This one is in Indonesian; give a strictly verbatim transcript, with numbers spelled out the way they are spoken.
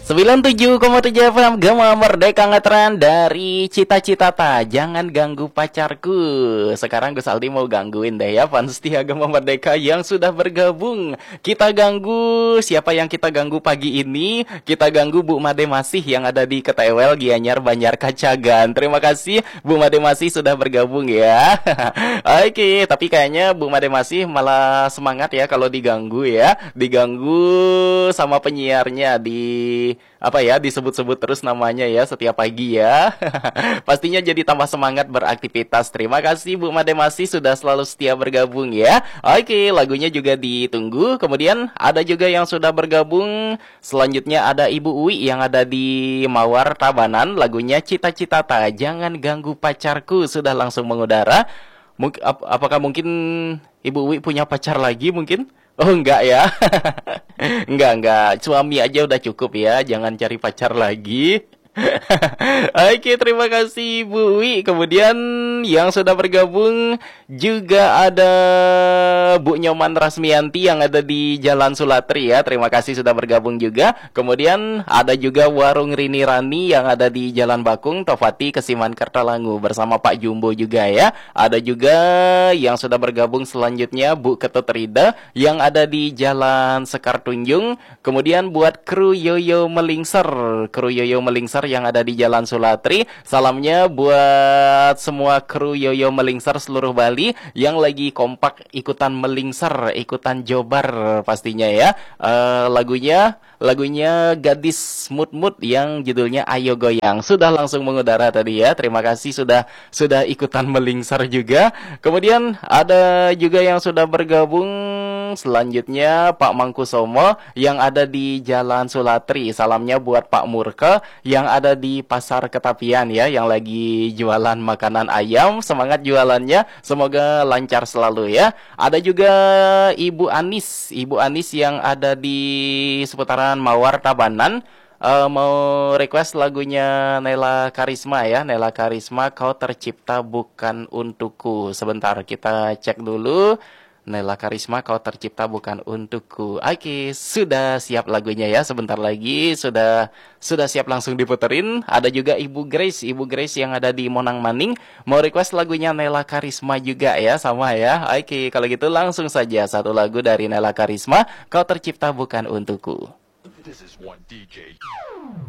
sembilan puluh tujuh koma tujuh F M Gema Merdeka Ngetren dari Cita-Cita Ta. Jangan ganggu pacarku. Sekarang Gus Aldi mau gangguin deh ya fans setia Gema Merdeka yang sudah bergabung. Kita ganggu siapa yang kita ganggu pagi ini? Kita ganggu Bu Made Masih yang ada di Ketewel, Gianyar, Banjar, Kacagan. Terima kasih Bu Made Masih sudah bergabung ya. Oke, tapi kayaknya Bu Made Masih malah semangat ya kalau diganggu ya. Diganggu sama penyiarnya di apa ya, disebut-sebut terus namanya ya setiap pagi ya. Pastinya jadi tambah semangat beraktivitas. Terima kasih Bu Made Masih sudah selalu setia bergabung ya. Oke, lagunya juga ditunggu. Kemudian ada juga yang sudah bergabung. Selanjutnya ada Ibu Uwi yang ada di Mawar Tabanan. Lagunya Cita-Cita Ta. Jangan ganggu pacarku sudah langsung mengudara. Mungkin ap apakah mungkin Ibu Uwi punya pacar lagi mungkin? Oh enggak ya. Enggak enggak, suami aja udah cukup ya, jangan cari pacar lagi. Oke, terima kasih Bu Wi. Kemudian yang sudah bergabung juga ada Bu Nyoman Rasmianti yang ada di Jalan Sulatri ya. Terima kasih sudah bergabung juga. Kemudian ada juga Warung Rini Rani yang ada di Jalan Bakung, Tofati, Kesiman, Kertalangu bersama Pak Jumbo juga ya. Ada juga yang sudah bergabung selanjutnya Bu Ketut Rida yang ada di Jalan Sekar Tunjung. Kemudian buat kru Yoyo Melingser, kru Yoyo Melingser yang ada di Jalan Sulatri. Salamnya buat semua kru Yoyo Melingser seluruh Bali yang lagi kompak ikutan melingser, ikutan jobar pastinya ya. Uh, lagunya lagunya Gadis Mut Mut yang judulnya Ayo Goyang sudah langsung mengudara tadi ya. Terima kasih sudah sudah ikutan melingser juga. Kemudian ada juga yang sudah bergabung selanjutnya Pak Mangkusomo yang ada di Jalan Sulatri. Salamnya buat Pak Murke yang ada di Pasar Ketapian ya, yang lagi jualan makanan ayam. Semangat jualannya, semoga lancar selalu ya. Ada juga Ibu Anis, Ibu Anis yang ada di seputaran Mawar Tabanan. Uh, mau request lagunya Nela Karisma ya. Nela Karisma, Kau Tercipta Bukan Untukku. Sebentar kita cek dulu. Nela Karisma, Kau Tercipta Bukan Untukku. Oke, sudah siap lagunya ya. Sebentar lagi sudah sudah siap langsung diputerin. Ada juga Ibu Grace, Ibu Grace yang ada di Monang Maning mau request lagunya Nela Karisma juga ya, sama ya. Oke, kalau gitu langsung saja satu lagu dari Nela Karisma, Kau Tercipta Bukan Untukku. This is one D J.